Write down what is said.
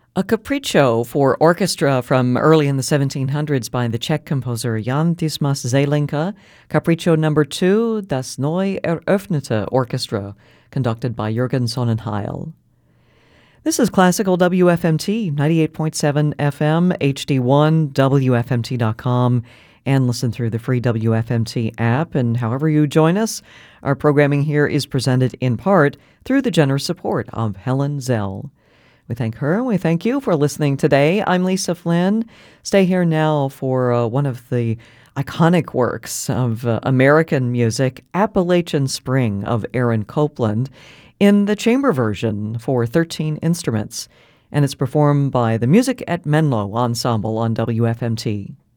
A capriccio for orchestra from early in the 1700s by the Czech composer Jan Dismas Zelenka, Capriccio number 2, Das Neu Eröffnete Orchestra, conducted by Jürgen Sonnenheil. This is Classical WFMT, 98.7 FM, HD1, WFMT.com, and listen through the free WFMT app. And however you join us, our programming here is presented in part through the generous support of Helen Zell. We thank her and we thank you for listening today. I'm Lisa Flynn. Stay here now for one of the iconic works of American music, Appalachian Spring of Aaron Copland, in the chamber version for 13 instruments. And it's performed by the Music at Menlo Ensemble on WFMT.